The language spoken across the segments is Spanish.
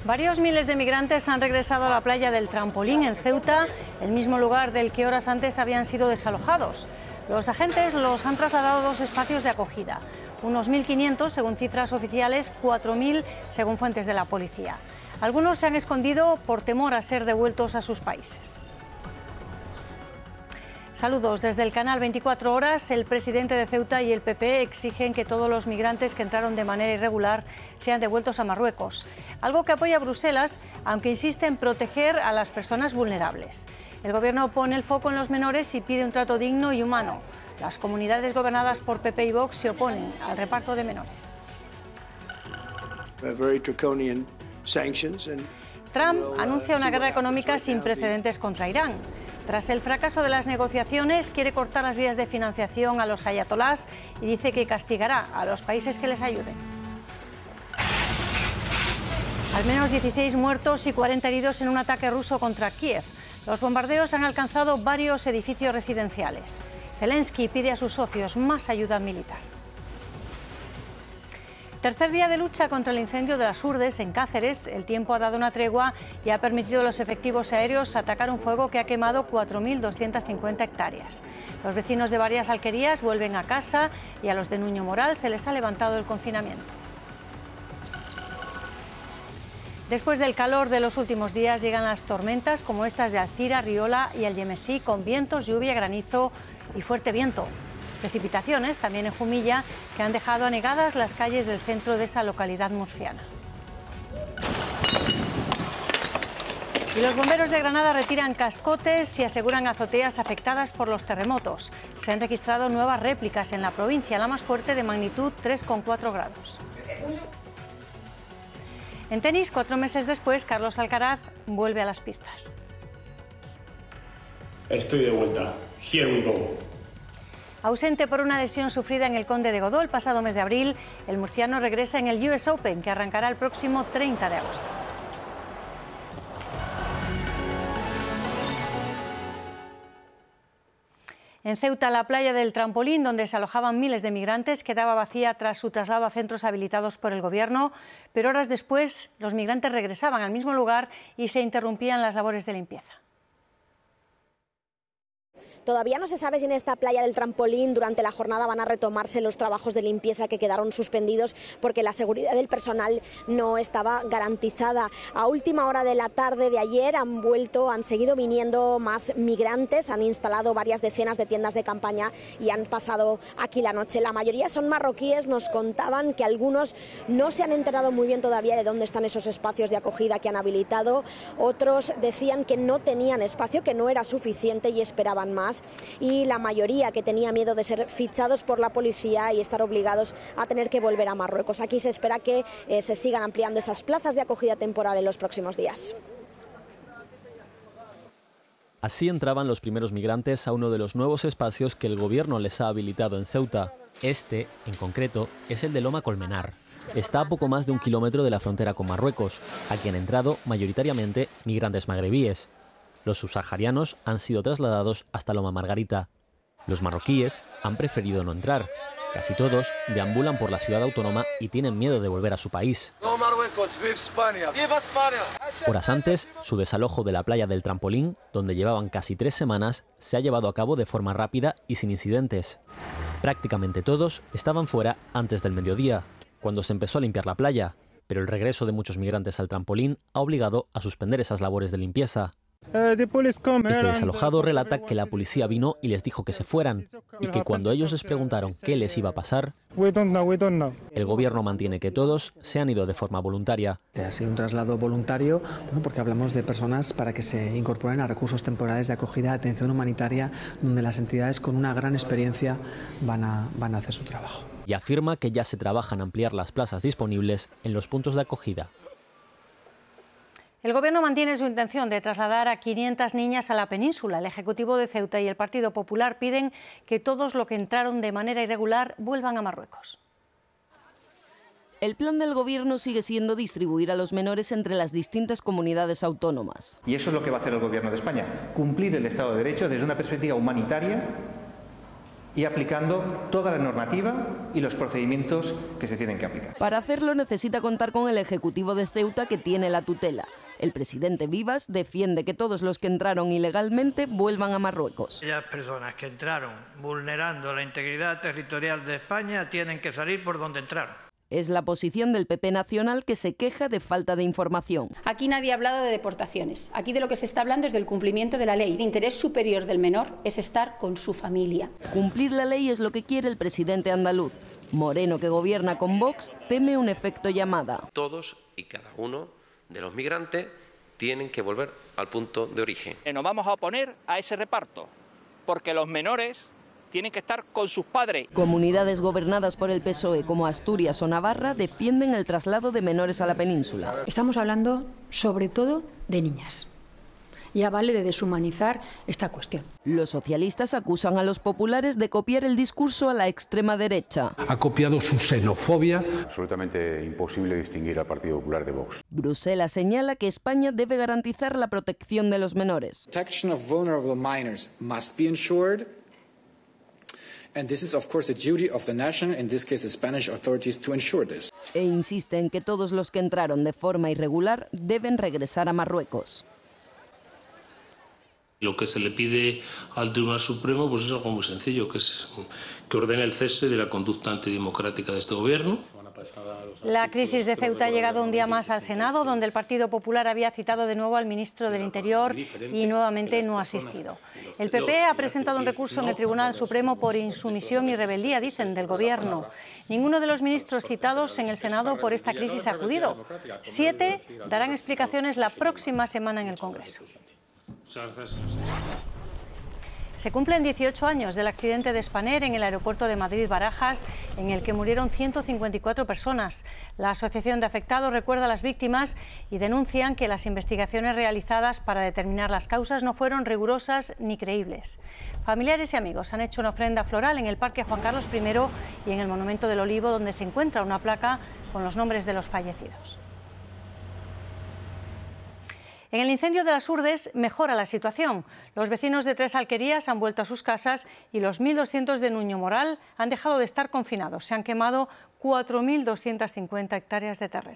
Varios miles de migrantes han regresado a la playa del Trampolín en Ceuta, el mismo lugar del que horas antes habían sido desalojados. Los agentes los han trasladado a 2 espacios de acogida, unos 1.500 según cifras oficiales, 4.000 según fuentes de la policía. Algunos se han escondido por temor a ser devueltos a sus países. Saludos desde el canal 24 Horas. El presidente de Ceuta y el PP exigen que todos los migrantes que entraron de manera irregular sean devueltos a Marruecos, algo que apoya Bruselas, aunque insiste en proteger a las personas vulnerables. El gobierno pone el foco en los menores y pide un trato digno y humano. Las comunidades gobernadas por PP y Vox se oponen al reparto de menores. Trump anuncia una guerra económica sin precedentes contra Irán. Tras el fracaso de las negociaciones, quiere cortar las vías de financiación a los ayatolás y dice que castigará a los países que les ayuden. Al menos 16 muertos y 40 heridos en un ataque ruso contra Kiev. Los bombardeos han alcanzado varios edificios residenciales. Zelensky pide a sus socios más ayuda militar. Tercer día de lucha contra el incendio de las Urdes en Cáceres. El tiempo ha dado una tregua y ha permitido a los efectivos aéreos atacar un fuego que ha quemado 4.250 hectáreas. Los vecinos de varias alquerías vuelven a casa y a los de Nuño Moral se les ha levantado el confinamiento. Después del calor de los últimos días llegan las tormentas como estas de Alcira, Riola y Algemesí, con vientos, lluvia, granizo y fuerte viento. Precipitaciones también en Jumilla, que han dejado anegadas las calles del centro de esa localidad murciana. Y los bomberos de Granada retiran cascotes y aseguran azoteas afectadas por los terremotos. Se han registrado nuevas réplicas en la provincia, la más fuerte de magnitud 3,4 grados. En tenis, 4 meses después, Carlos Alcaraz vuelve a las pistas. Estoy de vuelta. Here we go. Ausente por una lesión sufrida en el Conde de Godó el pasado mes de abril, el murciano regresa en el US Open, que arrancará el próximo 30 de agosto. En Ceuta, la playa del Trampolín, donde se alojaban miles de migrantes, quedaba vacía tras su traslado a centros habilitados por el gobierno, pero horas después los migrantes regresaban al mismo lugar y se interrumpían las labores de limpieza. Todavía no se sabe si en esta playa del Trampolín durante la jornada van a retomarse los trabajos de limpieza que quedaron suspendidos porque la seguridad del personal no estaba garantizada. A última hora de la tarde de ayer han seguido viniendo más migrantes, han instalado varias decenas de tiendas de campaña y han pasado aquí la noche. La mayoría son marroquíes, nos contaban que algunos no se han enterado muy bien todavía de dónde están esos espacios de acogida que han habilitado. Otros decían que no tenían espacio, que no era suficiente y esperaban más. Y la mayoría que tenía miedo de ser fichados por la policía y estar obligados a tener que volver a Marruecos. Aquí se espera que se sigan ampliando esas plazas de acogida temporal en los próximos días. Así entraban los primeros migrantes a uno de los nuevos espacios que el gobierno les ha habilitado en Ceuta. Este, en concreto, es el de Loma Colmenar. Está a poco más de 1 kilómetro de la frontera con Marruecos. Aquí han entrado mayoritariamente migrantes magrebíes. Los subsaharianos han sido trasladados hasta Loma Margarita. Los marroquíes han preferido no entrar. Casi todos deambulan por la ciudad autónoma y tienen miedo de volver a su país. ¡No Marruecos! ¡Viva España! ¡Viva España! Horas antes, su desalojo de la playa del Trampolín, donde llevaban casi 3 semanas, se ha llevado a cabo de forma rápida y sin incidentes. Prácticamente todos estaban fuera antes del mediodía, cuando se empezó a limpiar la playa, pero el regreso de muchos migrantes al Trampolín ha obligado a suspender esas labores de limpieza. Este desalojado relata que la policía vino y les dijo que se fueran y que cuando ellos les preguntaron qué les iba a pasar, el gobierno mantiene que todos se han ido de forma voluntaria. Ha sido un traslado voluntario, porque hablamos de personas para que se incorporen a recursos temporales de acogida de atención humanitaria, donde las entidades con una gran experiencia van a hacer su trabajo. Y afirma que ya se trabaja en ampliar las plazas disponibles en los puntos de acogida. El Gobierno mantiene su intención de trasladar a 500 niñas a la península. El Ejecutivo de Ceuta y el Partido Popular piden que todos los que entraron de manera irregular vuelvan a Marruecos. El plan del Gobierno sigue siendo distribuir a los menores entre las distintas comunidades autónomas. Y eso es lo que va a hacer el Gobierno de España, cumplir el Estado de Derecho desde una perspectiva humanitaria y aplicando toda la normativa y los procedimientos que se tienen que aplicar. Para hacerlo necesita contar con el Ejecutivo de Ceuta, que tiene la tutela. El presidente Vivas defiende que todos los que entraron ilegalmente vuelvan a Marruecos. Aquellas personas que entraron vulnerando la integridad territorial de España tienen que salir por donde entraron. Es la posición del PP nacional, que se queja de falta de información. Aquí nadie ha hablado de deportaciones. Aquí de lo que se está hablando es del cumplimiento de la ley. El interés superior del menor es estar con su familia. Cumplir la ley es lo que quiere el presidente andaluz. Moreno, que gobierna con Vox, teme un efecto llamada. Todos y cada uno de los migrantes tienen que volver al punto de origen. Nos vamos a oponer a ese reparto, porque los menores tienen que estar con sus padres. Comunidades gobernadas por el PSOE como Asturias o Navarra defienden el traslado de menores a la península. Estamos hablando sobre todo de niñas. Ya vale de deshumanizar esta cuestión. Los socialistas acusan a los populares de copiar el discurso a la extrema derecha. Ha copiado su xenofobia. Absolutamente imposible distinguir al Partido Popular de Vox. Bruselas señala que España debe garantizar la protección de los menores. Protection of vulnerable minors must be ensured. And this is, of course, the duty of the nation, in this case the Spanish authorities, to ensure this. E insiste en que todos los que entraron de forma irregular deben regresar a Marruecos. Lo que se le pide al Tribunal Supremo pues es algo muy sencillo, que es que ordene el cese de la conducta antidemocrática de este gobierno. La crisis de Ceuta ha llegado un día más al Senado, donde el Partido Popular había citado de nuevo al ministro del Interior y nuevamente no ha asistido. El PP ha presentado un recurso en el Tribunal Supremo por insumisión y rebeldía, dicen, del Gobierno. Ninguno de los ministros citados en el Senado por esta crisis ha acudido. 7 darán explicaciones la próxima semana en el Congreso. Se cumplen 18 años del accidente de Spanair en el aeropuerto de Madrid-Barajas, en el que murieron 154 personas. La Asociación de Afectados recuerda a las víctimas y denuncian que las investigaciones realizadas para determinar las causas no fueron rigurosas ni creíbles. Familiares y amigos han hecho una ofrenda floral en el Parque Juan Carlos I y en el Monumento del Olivo, donde se encuentra una placa con los nombres de los fallecidos. En el incendio de las Urdes mejora la situación. Los vecinos de 3 alquerías han vuelto a sus casas y los 1.200 de Nuño Moral han dejado de estar confinados. Se han quemado 4.250 hectáreas de terreno.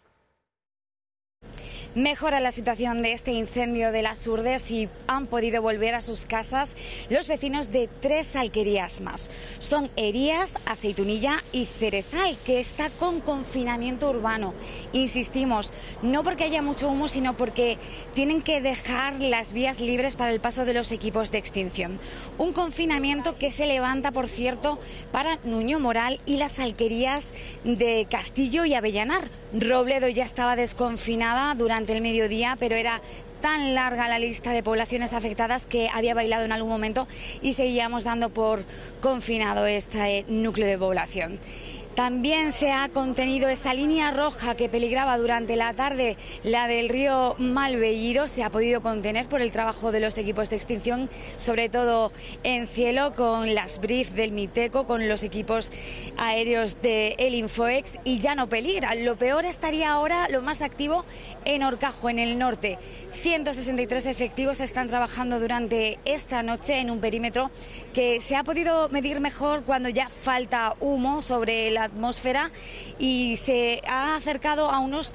Mejora la situación de este incendio de las Urdes y han podido volver a sus casas los vecinos de 3 alquerías más. Son Herías, Aceitunilla y Cerezal, que está con confinamiento urbano. Insistimos, no porque haya mucho humo, sino porque tienen que dejar las vías libres para el paso de los equipos de extinción. Un confinamiento que se levanta, por cierto, para Nuño Moral y las alquerías de Castillo y Avellanar. Robledo ya estaba desconfinada durante el mediodía, pero era tan larga la lista de poblaciones afectadas que había bailado en algún momento y seguíamos dando por confinado este núcleo de población. También se ha contenido esa línea roja que peligraba durante la tarde, la del río Malvellido. Se ha podido contener por el trabajo de los equipos de extinción, sobre todo en cielo, con las BRIF del Miteco, con los equipos aéreos de el Infoex, y ya no peligra. Lo peor estaría ahora, lo más activo, en Horcajo, en el norte. 163 efectivos están trabajando durante esta noche en un perímetro que se ha podido medir mejor cuando ya falta humo sobre la atmósfera y se ha acercado a unos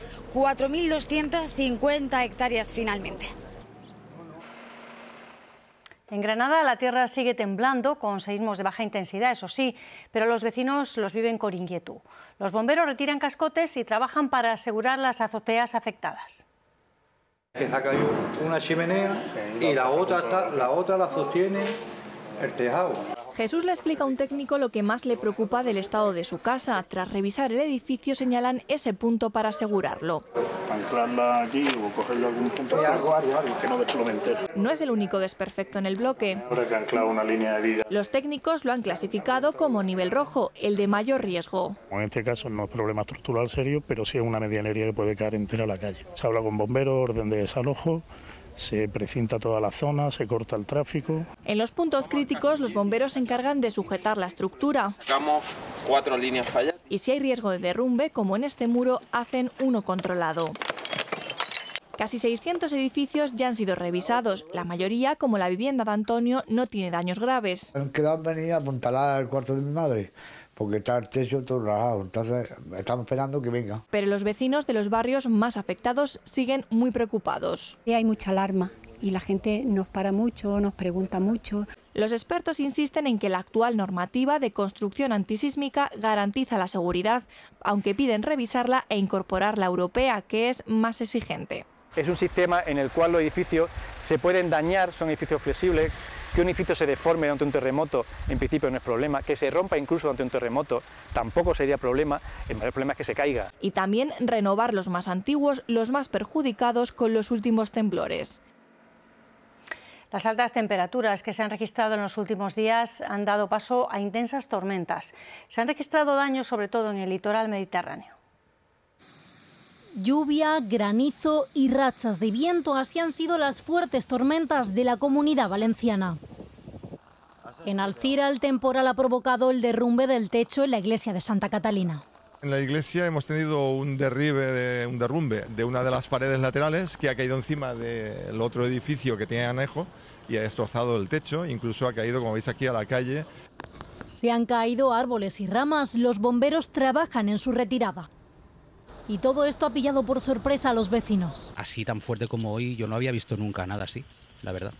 4.250 hectáreas finalmente. En Granada la tierra sigue temblando con seísmos de baja intensidad, eso sí, pero los vecinos los viven con inquietud. Los bomberos retiran cascotes y trabajan para asegurar las azoteas afectadas. Que se ha caído una chimenea y la otra la sostiene el tejado. Jesús le explica a un técnico lo que más le preocupa del estado de su casa. Tras revisar el edificio señalan ese punto para asegurarlo. Anclarla allí o cogerle algún punto que no desplome entero. No es el único desperfecto en el bloque. Habrá que anclar una línea de vida. Los técnicos lo han clasificado como nivel rojo, el de mayor riesgo. En este caso no es problema estructural serio, pero sí es una medianería que puede caer entera a la calle. Se habla con bomberos, orden de desalojo. Se precinta toda la zona, se corta el tráfico. En los puntos críticos, los bomberos se encargan de sujetar la estructura. Sacamos 4 líneas falladas. Y si hay riesgo de derrumbe, como en este muro, hacen uno controlado. Casi 600 edificios ya han sido revisados. La mayoría, como la vivienda de Antonio, no tiene daños graves. Han quedado venidas a apuntalar el cuarto de mi madre, porque está el techo todo rajado, entonces estamos esperando que venga. Pero los vecinos de los barrios más afectados siguen muy preocupados. Hay mucha alarma y la gente nos para mucho, nos pregunta mucho. Los expertos insisten en que la actual normativa de construcción antisísmica garantiza la seguridad, aunque piden revisarla e incorporar la europea, que es más exigente. Es un sistema en el cual los edificios se pueden dañar, son edificios flexibles. Que un edificio se deforme durante un terremoto, en principio no es problema. Que se rompa incluso durante un terremoto, tampoco sería problema. El mayor problema es que se caiga. Y también renovar los más antiguos, los más perjudicados con los últimos temblores. Las altas temperaturas que se han registrado en los últimos días han dado paso a intensas tormentas. Se han registrado daños sobre todo en el litoral mediterráneo. Lluvia, granizo y rachas de viento, así han sido las fuertes tormentas de la Comunidad Valenciana. En Alcira, el temporal ha provocado el derrumbe del techo en la iglesia de Santa Catalina. En la iglesia hemos tenido un derrumbe de una de las paredes laterales que ha caído encima del otro edificio que tiene anejo y ha destrozado el techo, incluso ha caído, como veis aquí, a la calle. Se han caído árboles y ramas, los bomberos trabajan en su retirada. Y todo esto ha pillado por sorpresa a los vecinos. Así tan fuerte como hoy yo no había visto nunca nada así, la verdad.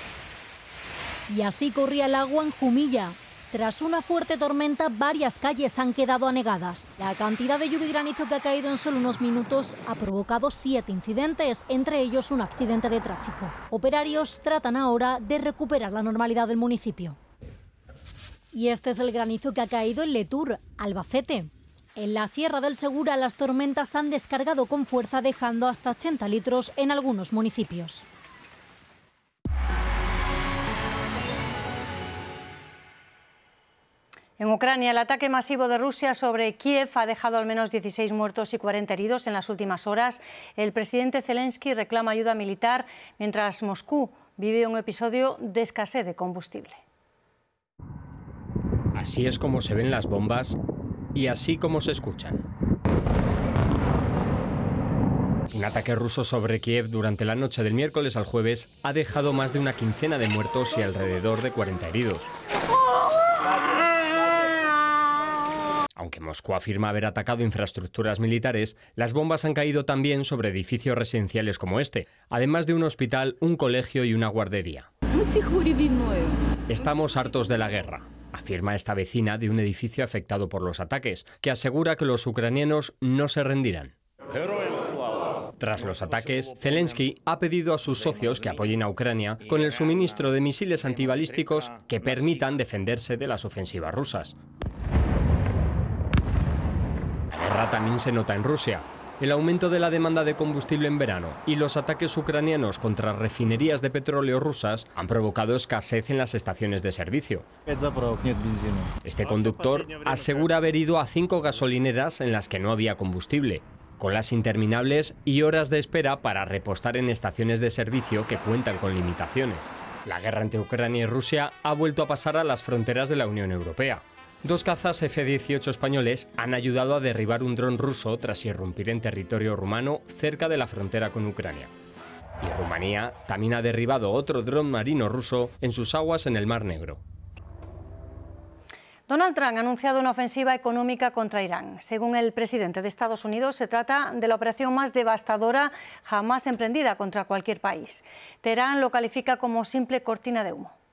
Y así corría el agua en Jumilla. Tras una fuerte tormenta, varias calles han quedado anegadas. La cantidad de lluvia y granizo que ha caído en solo unos minutos ha provocado 7 incidentes, entre ellos un accidente de tráfico. Operarios tratan ahora de recuperar la normalidad del municipio. Y este es el granizo que ha caído en Letur, Albacete. En la Sierra del Segura las tormentas han descargado con fuerza, dejando hasta 80 litros en algunos municipios. En Ucrania, el ataque masivo de Rusia sobre Kiev ha dejado al menos 16 muertos y 40 heridos en las últimas horas. El presidente Zelensky reclama ayuda militar, mientras Moscú vive un episodio de escasez de combustible. Así es como se ven las bombas y así como se escuchan. Un ataque ruso sobre Kiev durante la noche del miércoles al jueves ha dejado más de una quincena de muertos y alrededor de 40 heridos. Aunque Moscú afirma haber atacado infraestructuras militares, las bombas han caído también sobre edificios residenciales como este, además de un hospital, un colegio y una guardería. Estamos hartos de la guerra, afirma esta vecina de un edificio afectado por los ataques, que asegura que los ucranianos no se rendirán. Tras los ataques, Zelensky ha pedido a sus socios que apoyen a Ucrania con el suministro de misiles antibalísticos que permitan defenderse de las ofensivas rusas. La guerra también se nota en Rusia. El aumento de la demanda de combustible en verano y los ataques ucranianos contra refinerías de petróleo rusas han provocado escasez en las estaciones de servicio. Este conductor asegura haber ido a 5 gasolineras en las que no había combustible, colas interminables y horas de espera para repostar en estaciones de servicio que cuentan con limitaciones. La guerra entre Ucrania y Rusia ha vuelto a pasar a las fronteras de la Unión Europea. 2 cazas F-18 españoles han ayudado a derribar un dron ruso tras irrumpir en territorio rumano cerca de la frontera con Ucrania. Y Rumanía también ha derribado otro dron marino ruso en sus aguas en el Mar Negro. Donald Trump ha anunciado una ofensiva económica contra Irán. Según el presidente de Estados Unidos, se trata de la operación más devastadora jamás emprendida contra cualquier país. Teherán lo califica como simple cortina de humo.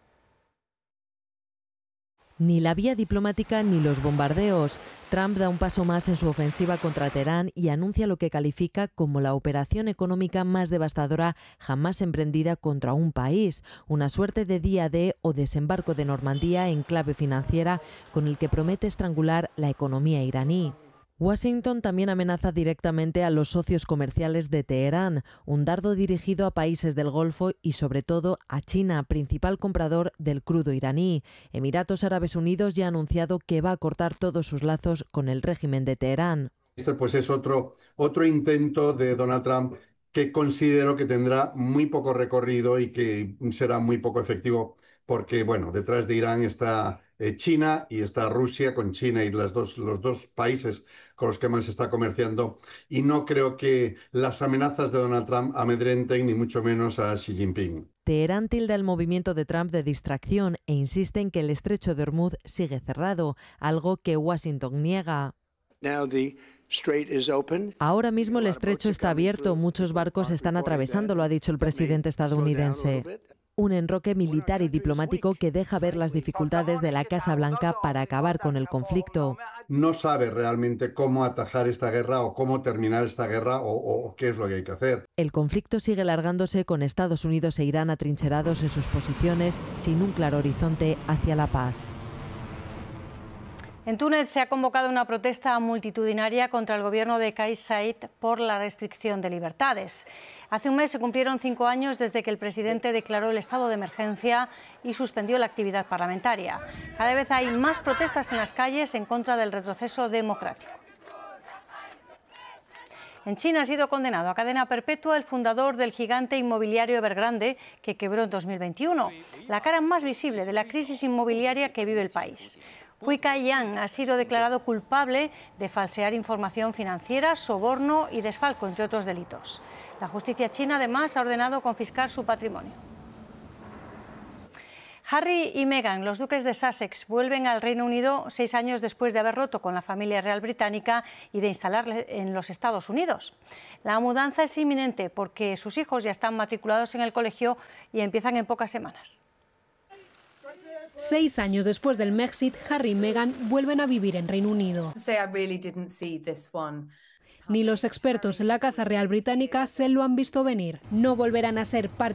Ni la vía diplomática ni los bombardeos. Trump da un paso más en su ofensiva contra Teherán y anuncia lo que califica como la operación económica más devastadora jamás emprendida contra un país. Una suerte de día D o desembarco de Normandía en clave financiera con el que promete estrangular la economía iraní. Washington también amenaza directamente a los socios comerciales de Teherán, un dardo dirigido a países del Golfo y sobre todo a China, principal comprador del crudo iraní. Emiratos Árabes Unidos ya ha anunciado que va a cortar todos sus lazos con el régimen de Teherán. Este pues es otro intento de Donald Trump que considero que tendrá muy poco recorrido y que será muy poco efectivo porque, bueno, detrás de Irán está China y está Rusia con China y los dos países con los que más se está comerciando. Y no creo que las amenazas de Donald Trump amedrenten ni mucho menos a Xi Jinping. Teherán tilda el movimiento de Trump de distracción e insiste en que el estrecho de Hormuz sigue cerrado, algo que Washington niega. Ahora mismo el estrecho está abierto, muchos barcos están atravesándolo, ha dicho el presidente estadounidense. Un enroque militar y diplomático que deja ver las dificultades de la Casa Blanca para acabar con el conflicto. No sabe realmente cómo atajar esta guerra o cómo terminar esta guerra o qué es lo que hay que hacer. El conflicto sigue alargándose con Estados Unidos e Irán atrincherados en sus posiciones sin un claro horizonte hacia la paz. En Túnez se ha convocado una protesta multitudinaria contra el gobierno de Kais Saied por la restricción de libertades. Hace un mes se cumplieron 5 años desde que el presidente declaró el estado de emergencia y suspendió la actividad parlamentaria. Cada vez hay más protestas en las calles en contra del retroceso democrático. En China ha sido condenado a cadena perpetua el fundador del gigante inmobiliario Evergrande, que quebró en 2021, la cara más visible de la crisis inmobiliaria que vive el país. Hui Kai-yang ha sido declarado culpable de falsear información financiera, soborno y desfalco, entre otros delitos. La justicia china, además, ha ordenado confiscar su patrimonio. Harry y Meghan, los duques de Sussex, vuelven al Reino Unido 6 años después de haber roto con la familia real británica y de instalarse en los Estados Unidos. La mudanza es inminente porque sus hijos ya están matriculados en el colegio y empiezan en pocas semanas. 6 años después del Brexit, Harry y Meghan vuelven a vivir en Reino Unido. Ni los expertos en la Casa Real Británica se lo han visto venir. No volverán a ser parte